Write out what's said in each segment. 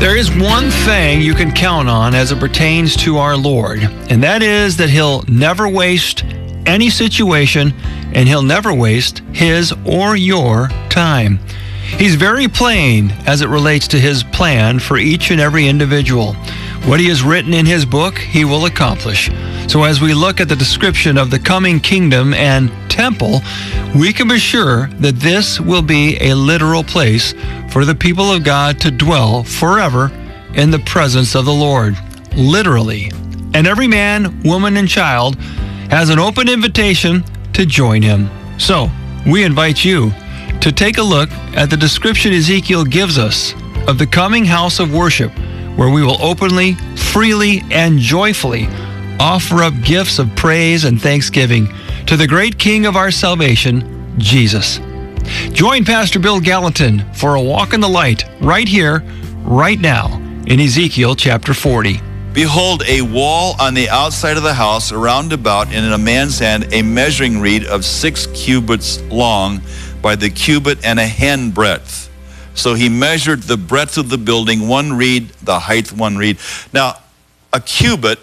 There is one thing you can count on as it pertains to our Lord, and that is that He'll never waste any situation, and He'll never waste His or your time. He's very plain as it relates to His plan for each and every individual. What He has written in His book, He will accomplish. So as we look at the description of the coming kingdom and temple, we can be sure that this will be a literal place for the people of God to dwell forever in the presence of the Lord. Literally. And every man, woman, and child has an open invitation to join Him. So, we invite you to take a look at the description Ezekiel gives us of the coming house of worship, where we will openly, freely, and joyfully offer up gifts of praise and thanksgiving to the great King of our salvation, Jesus. Join Pastor Bill Gallatin for a walk in the light right here, right now, in Ezekiel chapter 40. Behold, a wall on the outside of the house, around about, and in a man's hand, a measuring reed of 6 cubits long by the cubit and a hand breadth. So he measured the breadth of the building, 1 reed, the height 1 reed. Now, a cubit,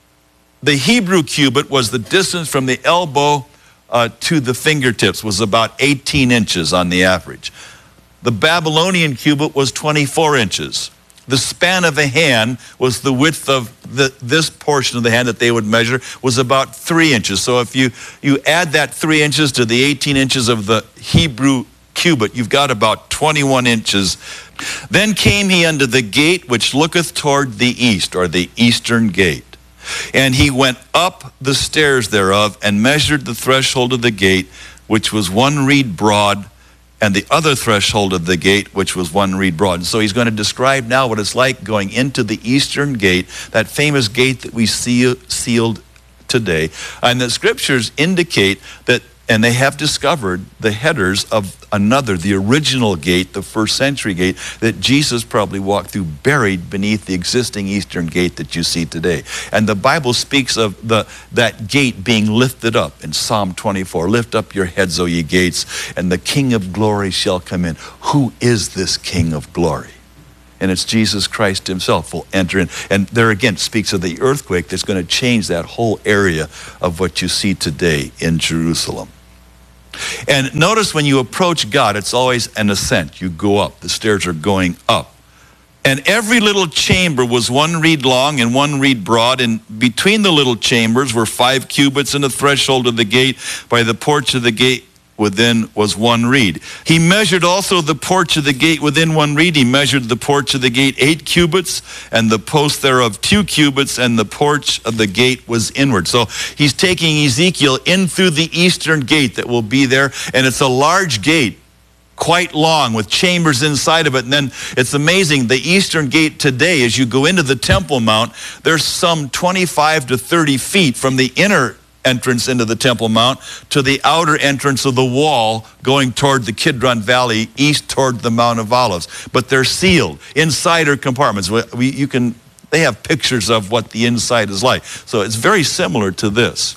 the Hebrew cubit, was the distance from the elbow to the fingertips, was about 18 inches on the average. The Babylonian cubit was 24 inches. The span of a hand was the width of this portion of the hand that they would measure was about 3 inches. So if you add that 3 inches to the 18 inches of the Hebrew cubit, you've got about 21 inches. Then came he unto the gate which looketh toward the east, or the eastern gate. And he went up the stairs thereof, and measured the threshold of the gate, which was 1 reed broad, and the other threshold of the gate, which was 1 reed broad. And so he's going to describe now what it's like going into the eastern gate, that famous gate that we sealed today. And the scriptures indicate that, and they have discovered the headers of another, the original gate, the first century gate, that Jesus probably walked through, buried beneath the existing eastern gate that you see today. And the Bible speaks of that gate being lifted up in Psalm 24. Lift up your heads, O ye gates, and the King of glory shall come in. Who is this King of glory? And it's Jesus Christ Himself will enter in. And there again speaks of the earthquake that's going to change that whole area of what you see today in Jerusalem. And notice when you approach God, it's always an ascent. You go up. The stairs are going up. And every little chamber was 1 reed long and 1 reed broad. And between the little chambers were 5 cubits, and the threshold of the gate by the porch of the gate within was 1 reed. He measured also the porch of the gate within 1 reed. He measured the porch of the gate 8 cubits, and the post thereof 2 cubits, and the porch of the gate was inward. So he's taking Ezekiel in through the eastern gate that will be there, and it's a large gate, quite long, with chambers inside of it. And then it's amazing, the eastern gate today, as you go into the Temple Mount, there's some 25 to 30 feet from the inner entrance into the Temple Mount to the outer entrance of the wall going toward the Kidron Valley, east toward the Mount of Olives. But they're sealed. Inside are compartments. They have pictures of what the inside is like. So it's very similar to this.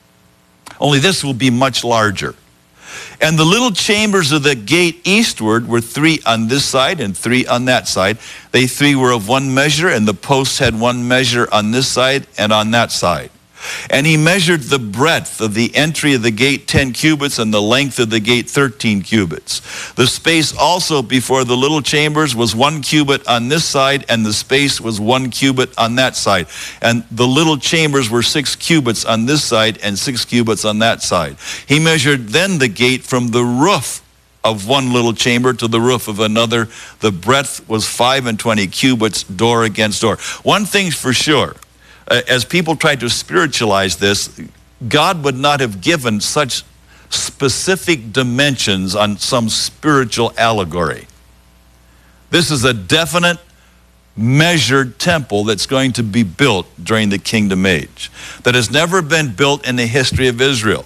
Only this will be much larger. And the little chambers of the gate eastward were 3 on this side and 3 on that side. They 3 were of 1 measure, and the posts had 1 measure on this side and on that side. And he measured the breadth of the entry of the gate 10 cubits, and the length of the gate 13 cubits. The space also before the little chambers was 1 cubit on this side, and the space was 1 cubit on that side. And the little chambers were 6 cubits on this side and 6 cubits on that side. He measured then the gate from the roof of 1 little chamber to the roof of another. The breadth was 25 cubits, door against door. One thing's for sure, as people try to spiritualize this, God would not have given such specific dimensions on some spiritual allegory. This is a definite, measured temple that's going to be built during the kingdom age that has never been built in the history of Israel,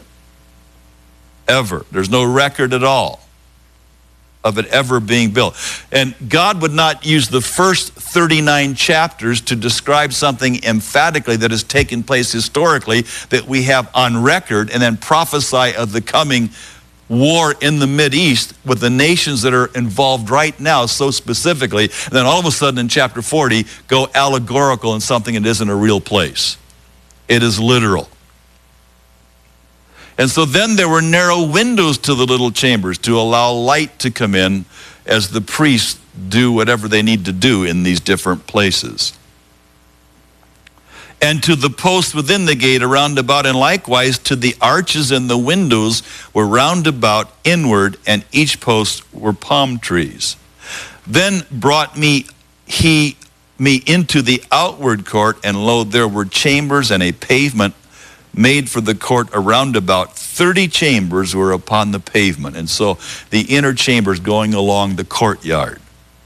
ever. There's no record at all of it ever being built. And God would not use the first 39 chapters to describe something emphatically that has taken place historically that we have on record, and then prophesy of the coming war in the Mideast with the nations that are involved right now so specifically, and then all of a sudden in chapter 40, go allegorical in something that isn't a real place. It is literal. And so then there were narrow windows to the little chambers to allow light to come in as the priests do whatever they need to do in these different places. And to the posts within the gate around about, and likewise to the arches and the windows were round about inward, and each post were palm trees. Then brought he me into the outward court, and lo, there were chambers and a pavement made for the court around about. 30 chambers were upon the pavement, and so the inner chambers going along the courtyard.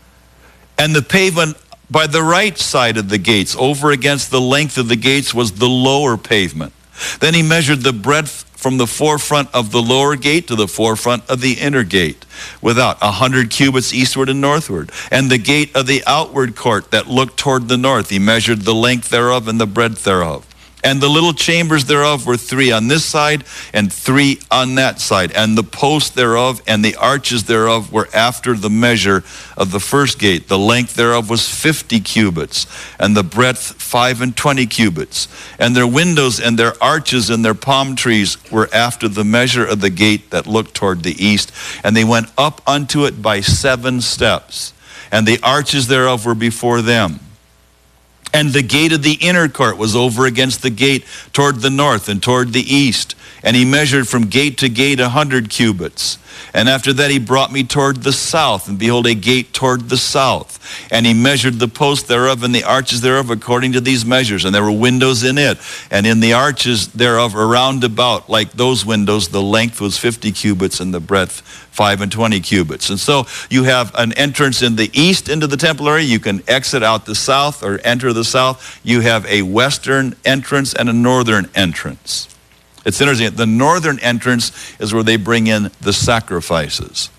And the pavement by the right side of the gates, over against the length of the gates, was the lower pavement. Then he measured the breadth from the forefront of the lower gate to the forefront of the inner gate, without 100 cubits eastward and northward. And the gate of the outward court that looked toward the north, he measured the length thereof and the breadth thereof. And the little chambers thereof were 3 on this side and 3 on that side. And the posts thereof and the arches thereof were after the measure of the first gate. The length thereof was 50 cubits, and the breadth 25 cubits. And their windows and their arches and their palm trees were after the measure of the gate that looked toward the east. And they went up unto it by 7 steps. And the arches thereof were before them. And the gate of the inner court was over against the gate toward the north and toward the east. And he measured from gate to gate 100 cubits. And after that he brought me toward the south, and behold, a gate toward the south. And he measured the posts thereof and the arches thereof according to these measures. And there were windows in it. And in the arches thereof around about, like those windows, the length was 50 cubits and the breadth 25 cubits. And so you have an entrance in the east into the temple area. You can exit out the south or enter the south. You have a western entrance and a northern entrance. It's interesting. The northern entrance is where they bring in the sacrifices.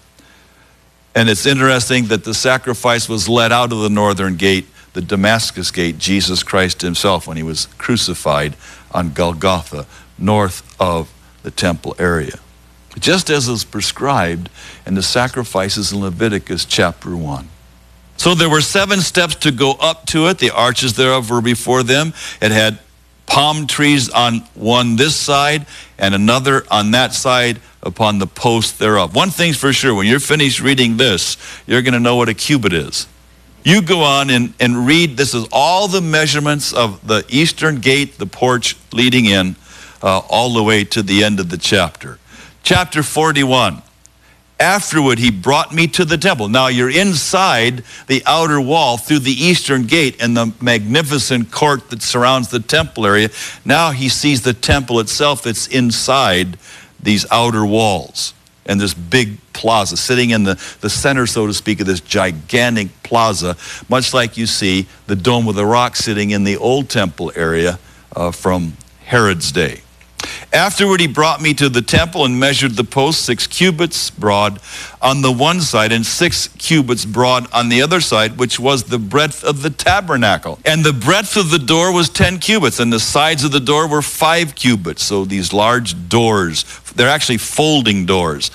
And it's interesting that the sacrifice was led out of the northern gate, the Damascus gate, Jesus Christ himself, when he was crucified on Golgotha, north of the temple area. Just as is prescribed in the sacrifices in Leviticus chapter 1. So there were 7 steps to go up to it. The arches thereof were before them. It had palm trees on one this side and another on that side upon the post thereof. One thing's for sure, when you're finished reading this, you're going to know what a cubit is. You go on and read, this is all the measurements of the eastern gate, the porch leading in, all the way to the end of the chapter. Chapter 41. Afterward, he brought me to the temple. Now you're inside the outer wall through the eastern gate and the magnificent court that surrounds the temple area. Now he sees the temple itself that's inside these outer walls. And this big plaza, sitting in the center, so to speak, of this gigantic plaza, much like you see the Dome of the Rock sitting in the old temple area from Herod's day. Afterward, he brought me to the temple and measured the posts 6 cubits broad on the one side and 6 cubits broad on the other side, which was the breadth of the tabernacle. And the breadth of the door was 10 cubits, and the sides of the door were 5 cubits. So these large doors, they're actually folding doors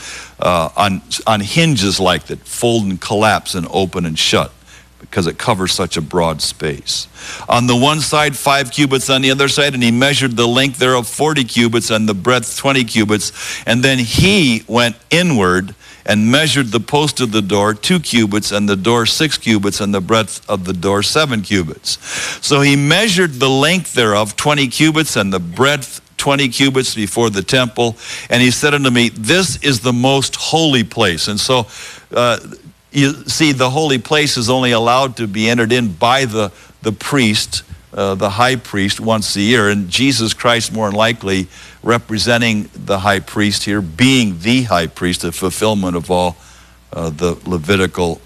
on hinges like that, fold and collapse and open and shut, because it covers such a broad space. On the one side, 5 cubits on the other side, and he measured the length thereof 40 cubits and the breadth 20 cubits. And then he went inward and measured the post of the door 2 cubits and the door 6 cubits and the breadth of the door 7 cubits. So he measured the length thereof 20 cubits and the breadth 20 cubits before the temple. And he said unto me, this is the most holy place. And so you see, the holy place is only allowed to be entered in by the priest, the high priest, once a year. And Jesus Christ, more than likely, representing the high priest here, being the high priest, the fulfillment of all the Levitical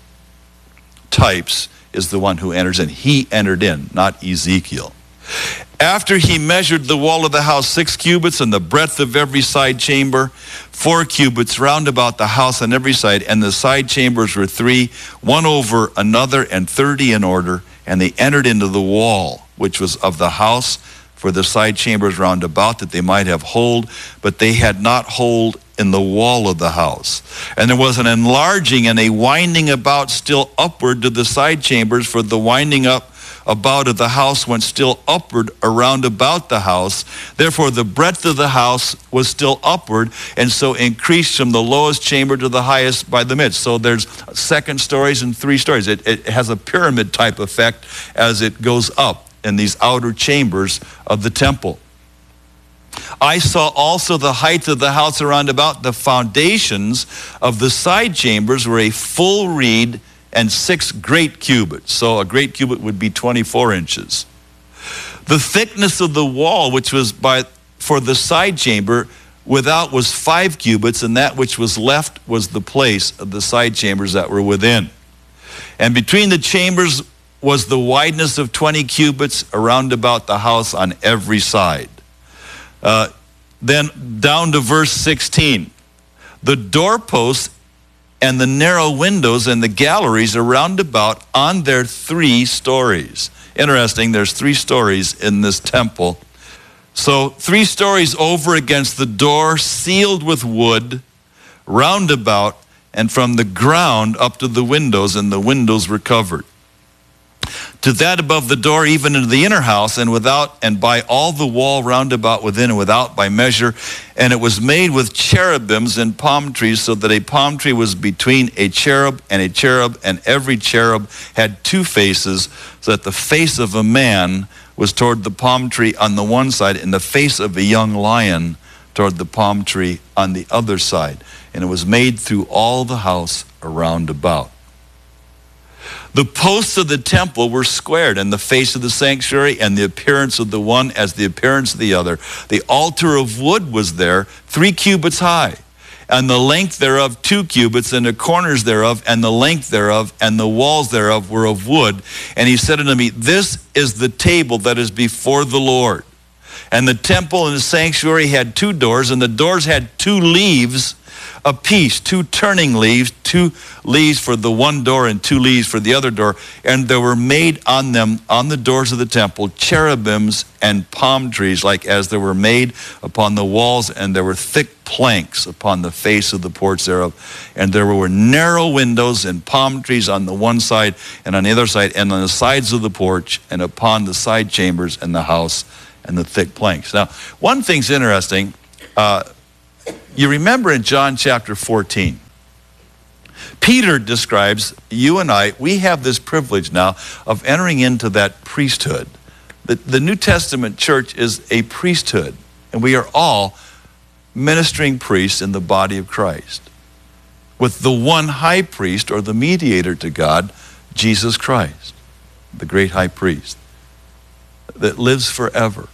types, is the one who enters in. He entered in, not Ezekiel. After he measured the wall of the house 6 cubits and the breadth of every side chamber 4 cubits round about the house on every side, and the side chambers were 3, one over another, and 30 in order. And they entered into the wall, which was of the house, for the side chambers round about, that they might have hold, but they had not hold in the wall of the house. And there was an enlarging and a winding about still upward to the side chambers, for the winding up about of the house went still upward around about the house. Therefore the breadth of the house was still upward, and so increased from the lowest chamber to the highest by the midst. So there's second stories and 3 stories. It has a pyramid type effect as it goes up in these outer chambers of the temple. I saw also the height of the house around about. The foundations of the side chambers were a full reed and 6 great cubits. So a great cubit would be 24 inches. The thickness of the wall, which was for the side chamber without, was 5 cubits, and that which was left was the place of the side chambers that were within. And between the chambers was the wideness of 20 cubits around about the house on every side. Then down to verse 16. The doorposts and the narrow windows and the galleries around about on their 3 stories. Interesting, there's 3 stories in this temple. So 3 stories over against the door, sealed with wood, round about, and from the ground up to the windows, and the windows were covered. To that above the door, even into the inner house, and without, and by all the wall round about within and without by measure. And it was made with cherubims and palm trees, so that a palm tree was between a cherub, and every cherub had 2 faces, so that the face of a man was toward the palm tree on the one side, and the face of a young lion toward the palm tree on the other side. And it was made through all the house around about. The posts of the temple were squared, and the face of the sanctuary and the appearance of the one as the appearance of the other. The altar of wood was there, 3 cubits high, and the length thereof 2 cubits, and the corners thereof, and the length thereof, and the walls thereof were of wood. And he said unto me, This is the table that is before the Lord. And the temple and the sanctuary had 2 doors, and the doors had 2 leaves apiece, 2 turning leaves, 2 leaves for the one door and 2 leaves for the other door. And there were made on them, on the doors of the temple, cherubims and palm trees, like as there were made upon the walls, and there were thick planks upon the face of the porch thereof. And there were narrow windows and palm trees on the one side and on the other side, and on the sides of the porch, and upon the side chambers and the house, and the thick planks. Now, one thing's interesting. You remember in John chapter 14, Peter describes you and I, we have this privilege now of entering into that priesthood. The New Testament church is a priesthood, and we are all ministering priests in the body of Christ, with the one high priest, or the mediator to God, Jesus Christ, the great high priest that lives forever.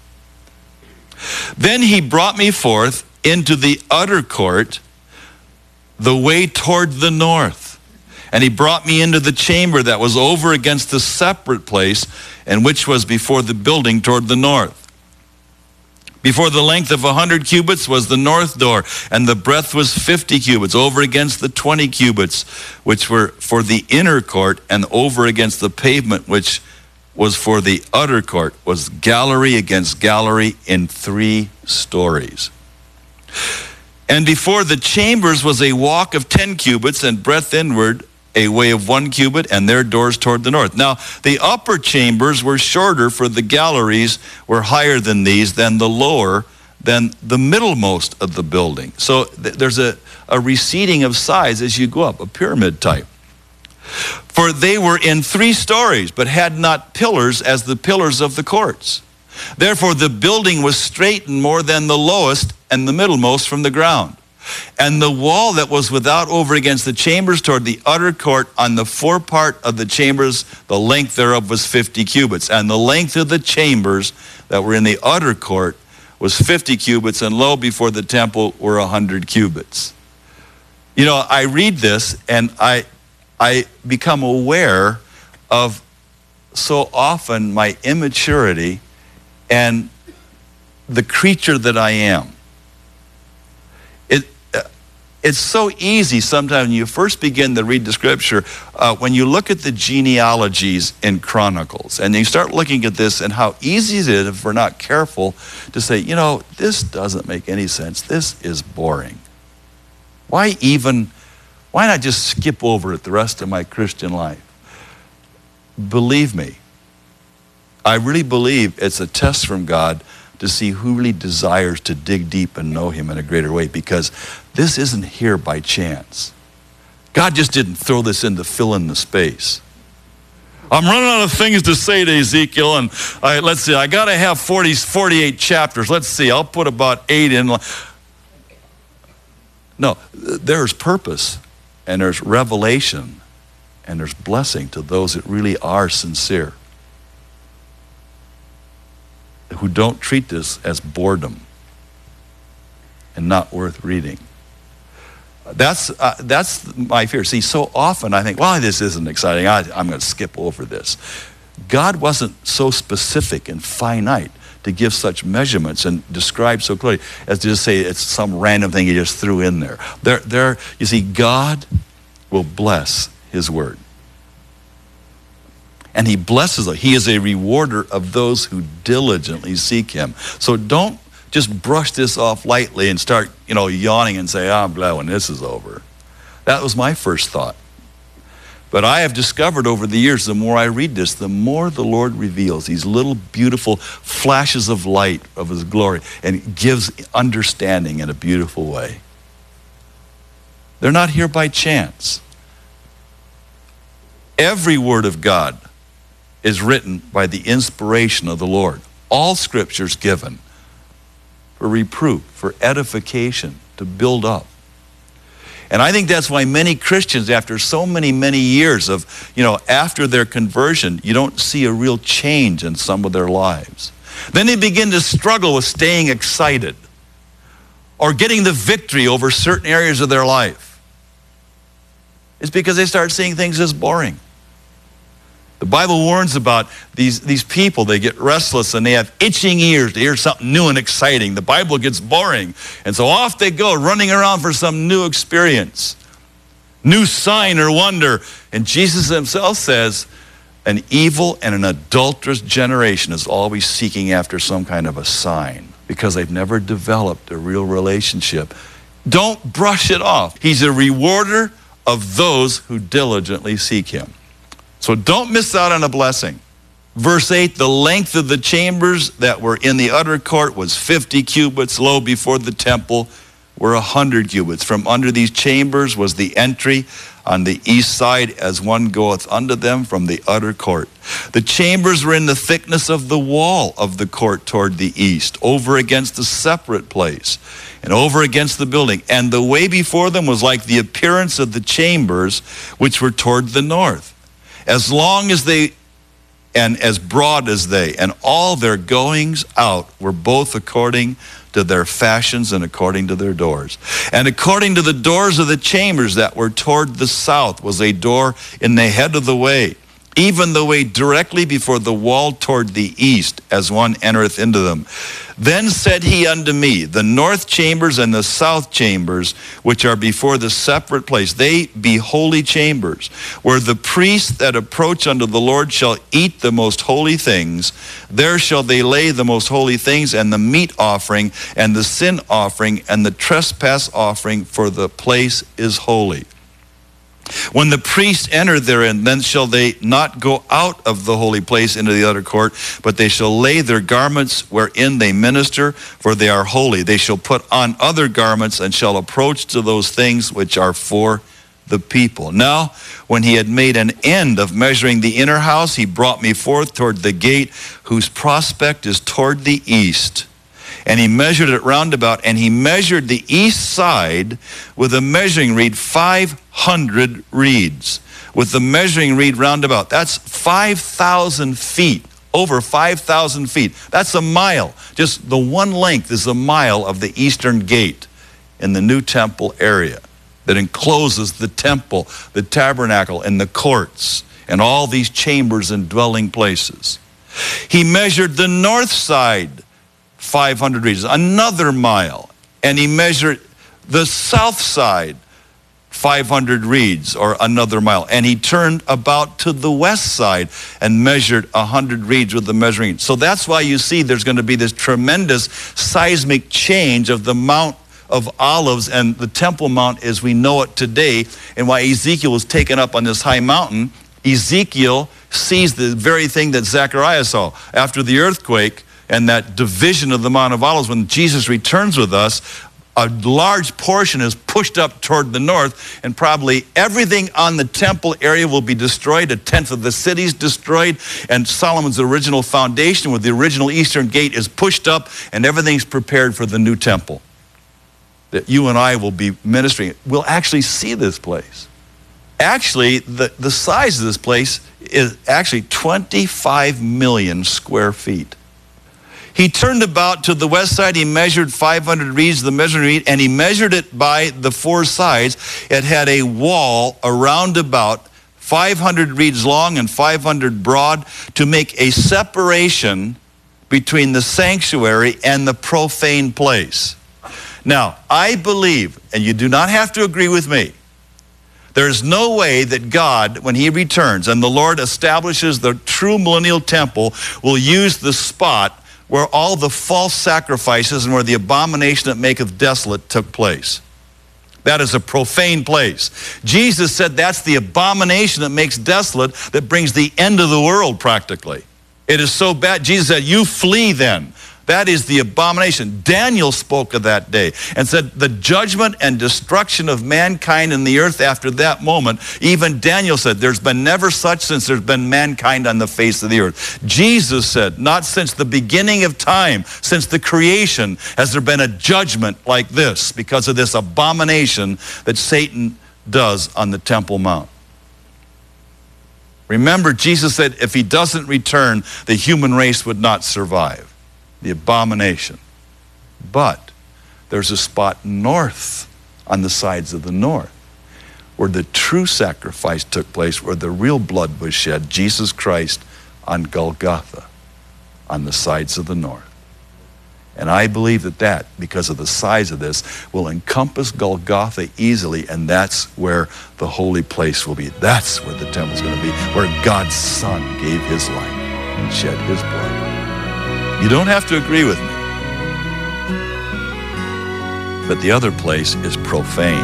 Then he brought me forth into the utter court, the way toward the north. And he brought me into the chamber that was over against the separate place, and which was before the building toward the north. Before the length of 100 cubits was the north door, and the breadth was 50 cubits, over against the 20 cubits, which were for the inner court, and over against the pavement, which was for the utter court, was gallery against gallery in 3 stories. And before the chambers was a walk of 10 cubits, and breadth inward, a way of 1 cubit, and their doors toward the north. Now, the upper chambers were shorter, for the galleries were higher than these, than the lower, than the middlemost of the building. So there's a receding of size as you go up, a pyramid type. For they were in 3 stories, but had not pillars as the pillars of the courts. Therefore the building was straitened more than the lowest and the middlemost from the ground. And the wall that was without over against the chambers toward the utter court on the forepart of the chambers, the length thereof was 50 cubits. And the length of the chambers that were in the utter court was 50 cubits, and lo, before the temple were 100 cubits. You know, I read this and I become aware of so often my immaturity and the creature that I am. It's so easy sometimes when you first begin to read the scripture, when you look at the genealogies in Chronicles, and you start looking at this and how easy it is, if we're not careful, to say, you know, this doesn't make any sense. This is boring. Why not just skip over it the rest of my Christian life? Believe me, I really believe it's a test from God to see who really desires to dig deep and know him in a greater way, because this isn't here by chance. God just didn't throw this in to fill in the space. I'm running out of things to say to Ezekiel, and let's see, I got to have 48 chapters. Let's see, I'll put about 8 in. No, there's purpose, and there's revelation, and there's blessing to those that really are sincere, who don't treat this as boredom and not worth reading. That's my fear. See, so often I think, well, this isn't exciting. I'm going to skip over this. God wasn't so specific and finite to give such measurements and describe so clearly as to just say it's some random thing he just threw in there. You see, God will bless his word. And he blesses us. He is a rewarder of those who diligently seek him. So don't just brush this off lightly and start, yawning and say, I'm glad when this is over. That was my first thought. But I have discovered over the years, the more I read this, the more the Lord reveals these little beautiful flashes of light of his glory and gives understanding in a beautiful way. They're not here by chance. Every word of God is written by the inspiration of the Lord. All scripture's given for reproof, for edification, to build up. And I think that's why many Christians, after so many years of, after their conversion, you don't see a real change in some of their lives. Then they begin to struggle with staying excited or getting the victory over certain areas of their life. It's because they start seeing things as boring. The Bible warns about these people. They get restless and they have itching ears to hear something new and exciting. The Bible gets boring. And so off they go, running around for some new experience, new sign or wonder. And Jesus himself says, an evil and an adulterous generation is always seeking after some kind of a sign because they've never developed a real relationship. Don't brush it off. He's a rewarder of those who diligently seek him. So don't miss out on a blessing. Verse 8, the length of the chambers that were in the utter court was 50 cubits. Lo, before the temple were 100 cubits. From under these chambers was the entry on the east side, as one goeth unto them from the utter court. The chambers were in the thickness of the wall of the court toward the east, over against the separate place, and over against the building. And the way before them was like the appearance of the chambers which were toward the north. As long as they, and as broad as they, and all their goings out were both according to their fashions and according to their doors. And according to the doors of the chambers that were toward the south was a door in the head of the way, even the way directly before the wall toward the east, as one entereth into them. Then said he unto me, the north chambers and the south chambers, which are before the separate place, they be holy chambers, where the priests that approach unto the Lord shall eat the most holy things. There shall they lay the most holy things, and the meat offering, and the sin offering, and the trespass offering, for the place is holy. When the priests enter therein, then shall they not go out of the holy place into the utter court, but they shall lay their garments wherein they minister, for they are holy. They shall put on other garments, and shall approach to those things which are for the people. Now, when he had made an end of measuring the inner house, he brought me forth toward the gate, whose prospect is toward the east. And he measured it round about, and he measured the east side with a measuring reed, 500 reeds, with the measuring reed round about. That's 5,000 feet, over 5,000 feet. That's a mile. Just the one length is a mile of the eastern gate in the new temple area that encloses the temple, the tabernacle, and the courts, and all these chambers and dwelling places. He measured the north side, 500 reeds, another mile. And he measured the south side, 500 reeds, or another mile. And he turned about to the west side and measured 100 reeds with the measuring. So that's why you see there's going to be this tremendous seismic change of the Mount of Olives and the Temple Mount as we know it today, and why Ezekiel was taken up on this high mountain. Ezekiel sees the very thing that Zechariah saw. After the earthquake and that division of the Mount of Olives, when Jesus returns with us, a large portion is pushed up toward the north, and probably everything on the temple area will be destroyed. A tenth of the city is destroyed, and Solomon's original foundation with the original eastern gate is pushed up, and everything's prepared for the new temple that you and I will be ministering. We'll actually see this place. Actually, the size of this place is actually 25 million square feet. He turned about to the west side. He measured 500 reeds, the measuring reed, and he measured it by the four sides. It had a wall around about 500 reeds long and 500 broad to make a separation between the sanctuary and the profane place. Now, I believe, and you do not have to agree with me, there's no way that God, when he returns and the Lord establishes the true millennial temple, will use the spot where all the false sacrifices and where the abomination that maketh desolate took place. That is a profane place. Jesus said that's the abomination that makes desolate, that brings the end of the world practically. It is so bad. Jesus said, you flee then. That is the abomination. Daniel spoke of that day and said the judgment and destruction of mankind in the earth after that moment. Even Daniel said there's been never such since there's been mankind on the face of the earth. Jesus said not since the beginning of time, since the creation, has there been a judgment like this because of this abomination that Satan does on the Temple Mount. Remember, Jesus said if he doesn't return, the human race would not survive. The abomination. But there's a spot north on the sides of the north where the true sacrifice took place, where the real blood was shed, Jesus Christ on Golgotha on the sides of the north. And I believe that because of the size of this, will encompass Golgotha easily, and that's where the holy place will be. That's where the temple's going to be, where God's Son gave his life and shed his blood. You don't have to agree with me. But the other place is profane.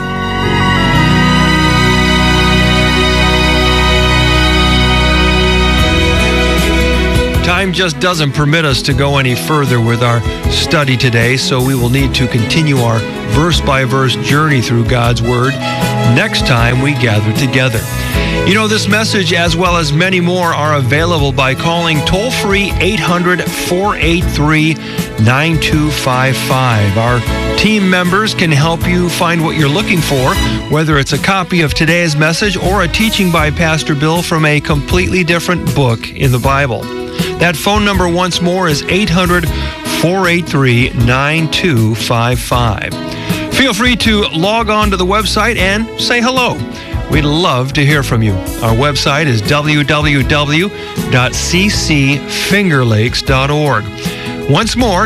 Time just doesn't permit us to go any further with our study today, so we will need to continue our verse-by-verse journey through God's Word next time we gather together. You know, this message, as well as many more, are available by calling toll-free 800-483-9255. Our team members can help you find what you're looking for, whether it's a copy of today's message or a teaching by Pastor Bill from a completely different book in the Bible. That phone number once more is 800-483-9255. Feel free to log on to the website and say hello. We'd love to hear from you. Our website is www.ccfingerlakes.org. Once more,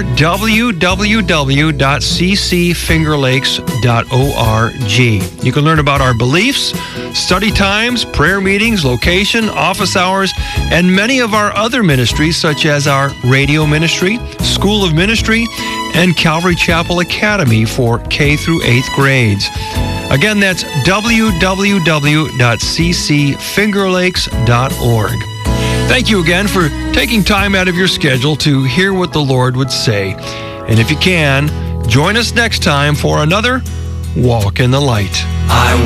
www.ccfingerlakes.org. You can learn about our beliefs, study times, prayer meetings, location, office hours, and many of our other ministries, such as our radio ministry, School of Ministry, and Calvary Chapel Academy for K through 8th grades. Again, that's www.ccfingerlakes.org. Thank you again for taking time out of your schedule to hear what the Lord would say. And if you can, join us next time for another Walk in the Light.